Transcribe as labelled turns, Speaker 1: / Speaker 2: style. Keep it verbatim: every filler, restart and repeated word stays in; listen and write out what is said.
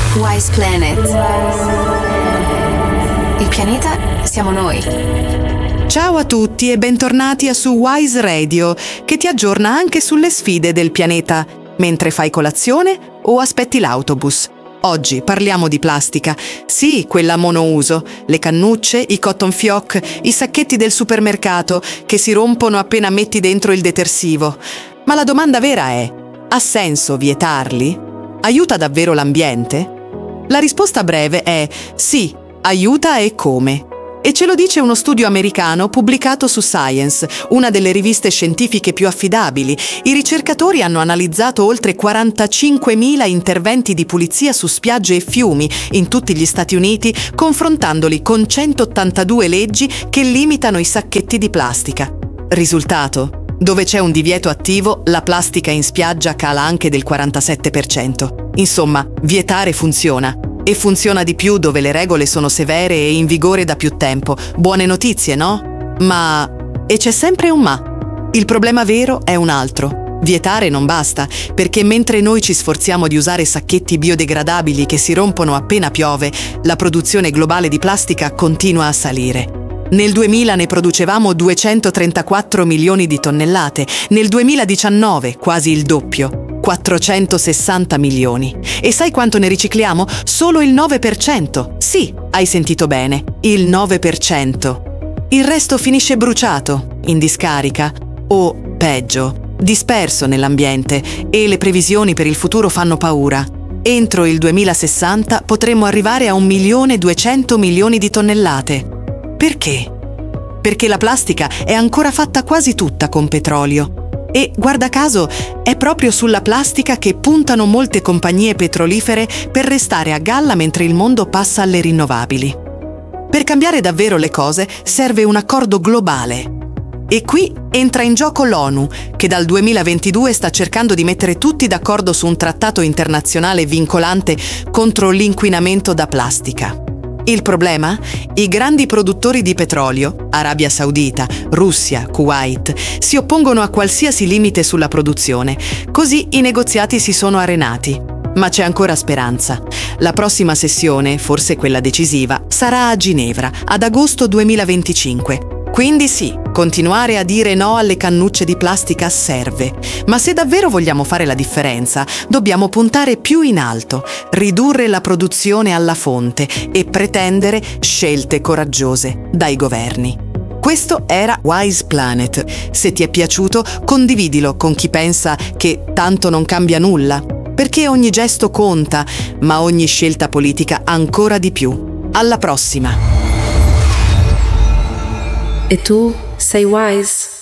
Speaker 1: Wise Planet. Il pianeta siamo noi.
Speaker 2: Ciao a tutti e bentornati a su Wise Radio, che ti aggiorna anche sulle sfide del pianeta, mentre fai colazione o aspetti l'autobus. Oggi parliamo di plastica. Sì, quella monouso, le cannucce, i cotton fioc, i sacchetti del supermercato che si rompono appena metti dentro il detersivo. Ma la domanda vera è: ha senso vietarli? Aiuta davvero l'ambiente? La risposta breve è sì, aiuta e come. E ce lo dice uno studio americano pubblicato su Science, una delle riviste scientifiche più affidabili. I ricercatori hanno analizzato oltre quarantacinquemila interventi di pulizia su spiagge e fiumi in tutti gli Stati Uniti, confrontandoli con centottantadue leggi che limitano i sacchetti di plastica. Risultato? Dove c'è un divieto attivo, la plastica in spiaggia cala anche del quarantasette per cento. Insomma, vietare funziona. E funziona di più dove le regole sono severe e in vigore da più tempo. Buone notizie, no? Ma... e c'è sempre un ma. Il problema vero è un altro. Vietare non basta, perché mentre noi ci sforziamo di usare sacchetti biodegradabili che si rompono appena piove, la produzione globale di plastica continua a salire. Nel duemila ne producevamo duecentotrentaquattro milioni di tonnellate, nel duemiladiciannove quasi il doppio. quattrocentosessanta milioni. E sai quanto ne ricicliamo? Solo il nove per cento. Sì, hai sentito bene, il nove per cento. Il resto finisce bruciato, in discarica o, peggio, disperso nell'ambiente, e le previsioni per il futuro fanno paura. Entro il duemilasessanta potremmo arrivare a un milione duecento milioni di tonnellate. Perché? Perché la plastica è ancora fatta quasi tutta con petrolio. E, guarda caso, è proprio sulla plastica che puntano molte compagnie petrolifere per restare a galla mentre il mondo passa alle rinnovabili. Per cambiare davvero le cose serve un accordo globale. E qui entra in gioco l'ONU, che dal duemilaventidue sta cercando di mettere tutti d'accordo su un trattato internazionale vincolante contro l'inquinamento da plastica. Il problema? I grandi produttori di petrolio, Arabia Saudita, Russia, Kuwait, si oppongono a qualsiasi limite sulla produzione. Così i negoziati si sono arenati. Ma c'è ancora speranza. La prossima sessione, forse quella decisiva, sarà a Ginevra, ad agosto duemilaventicinque. Quindi sì, continuare a dire no alle cannucce di plastica serve. Ma se davvero vogliamo fare la differenza, dobbiamo puntare più in alto, ridurre la produzione alla fonte e pretendere scelte coraggiose dai governi. Questo era Wise Planet. Se ti è piaciuto, condividilo con chi pensa che tanto non cambia nulla. Perché ogni gesto conta, ma ogni scelta politica ancora di più. Alla prossima!
Speaker 1: E tu sei wise?